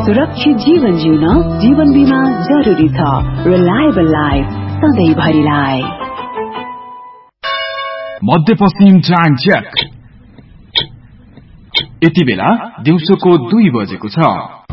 सुरक्षित जीवन जिउन जीवन बीमा जरुरी छ। Reliable life सधैँभरिलाई। मध्यपश्चिम टाइम चेक। यति बेला दिउँसोको 2 बजेको छ।